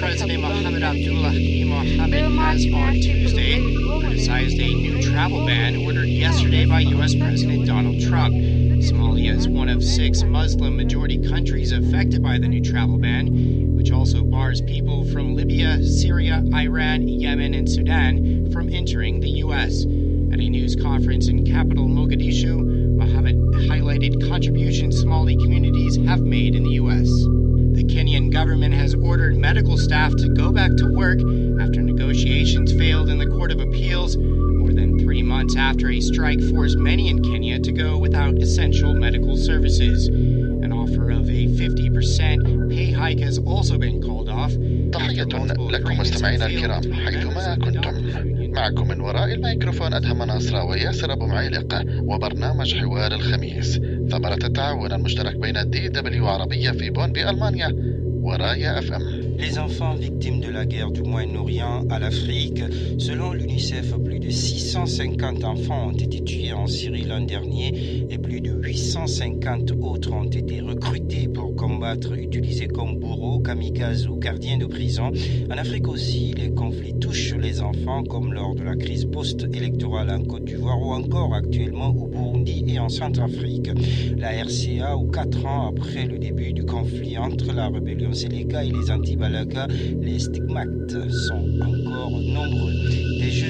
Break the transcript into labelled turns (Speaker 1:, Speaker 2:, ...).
Speaker 1: President Mohamed Abdullahi Mohamed has on Tuesday criticized a new travel ban ordered yesterday by U.S. President Donald Trump. Somalia is one of 6 Muslim-majority countries affected by the new travel ban, which also bars people from Libya, Syria, Iran, Yemen, and Sudan from entering the U.S. At a news conference in capital Mogadishu, Mohamed highlighted contributions Somali communities have made in the U.S. The Kenyan government has ordered medical staff to go back to work after negotiations failed in the Court of Appeals, more than 3 months after a strike forced many in Kenya to go without essential medical services. An offer of a 50% pay hike has also been called off.
Speaker 2: تحية لكم مستمعينا الكرام حيثما كنتم. معكم من وراء الميكروفون أدهم ناصر وياسر أبو معيلق وبرنامج حوار الخميس، ثمرة التعاون المشترك بين DW عربية في بون بألمانيا ورايا FM.
Speaker 3: Les enfants victimes de la guerre du Moyen-Orient à l'Afrique, selon l'UNICEF, plus de 650 enfants ont été tués en Syrie l'an dernier et plus de 850 autres ont été recrutés pour combattre, utilisés comme bourreaux, kamikazes ou gardiens de prison. En Afrique aussi, les conflits touchent les enfants comme lors de la crise post-électorale en Côte d'Ivoire ou encore actuellement au Burundi et en Centrafrique. La RCA, ou 4 ans après le début du conflit entre la rébellion Séléka et les anti-Balaka, les stigmates sont encore nombreux. Des jeunes